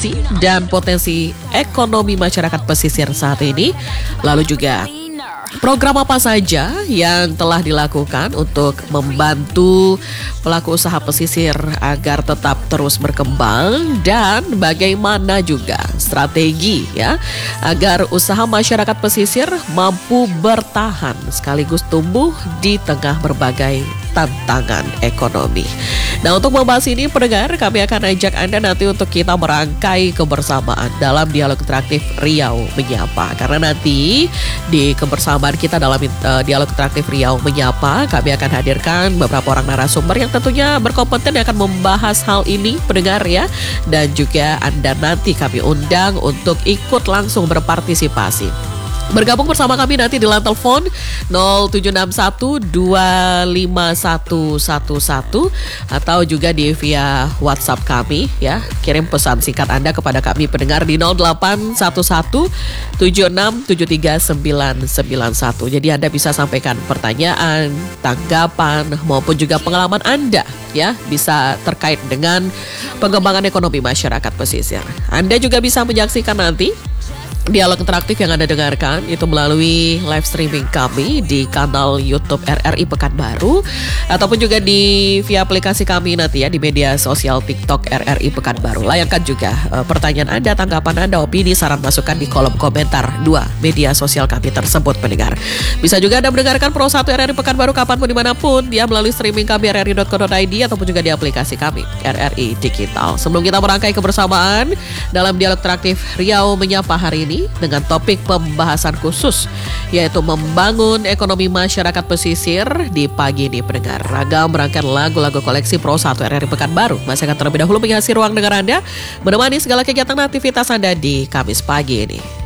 kondisi dan potensi ekonomi masyarakat pesisir saat ini. Lalu juga program apa saja yang telah dilakukan untuk membantu pelaku usaha pesisir agar tetap terus berkembang, dan bagaimana juga strategi ya agar usaha masyarakat pesisir mampu bertahan sekaligus tumbuh di tengah berbagai tantangan ekonomi. Nah, untuk membahas ini pendengar, kami akan ajak Anda nanti untuk kita merangkai kebersamaan dalam dialog interaktif Riau Menyapa. Karena nanti di kebersamaan kita dalam dialog interaktif Riau Menyapa, kami akan hadirkan beberapa orang narasumber yang tentunya berkompeten yang akan membahas hal ini pendengar ya. Dan juga Anda nanti kami undang untuk ikut langsung berpartisipasi. Bergabung bersama kami nanti di line telepon 0761251111 atau juga di via WhatsApp kami ya. Kirim pesan singkat Anda kepada kami pendengar di 0811767391. Jadi Anda bisa sampaikan pertanyaan, tanggapan maupun juga pengalaman Anda ya, bisa terkait dengan pengembangan ekonomi masyarakat pesisir. Anda juga bisa menyaksikan nanti dialog interaktif yang Anda dengarkan itu melalui live streaming kami di kanal YouTube RRI Pekanbaru, ataupun juga di via aplikasi kami nanti ya di media sosial TikTok RRI Pekanbaru. Layangkan juga pertanyaan Anda, tanggapan Anda, opini, saran, masukan di kolom komentar dua media sosial kami tersebut pendengar. Bisa juga Anda mendengarkan Pro 1 RRI Pekanbaru kapanpun dimanapun ya melalui streaming kami rri.co.id ataupun juga di aplikasi kami RRI Digital. Sebelum kita merangkai kebersamaan dalam dialog interaktif Riau Menyapa hari ini dengan topik pembahasan khusus yaitu membangun ekonomi masyarakat pesisir, di pagi ini pendengar ragam rangkaian lagu-lagu koleksi Pro 1 RRI Pekanbaru masih akan terlebih dahulu mengisi ruang dengar Anda, menemani segala kegiatan aktivitas Anda di Kamis pagi ini.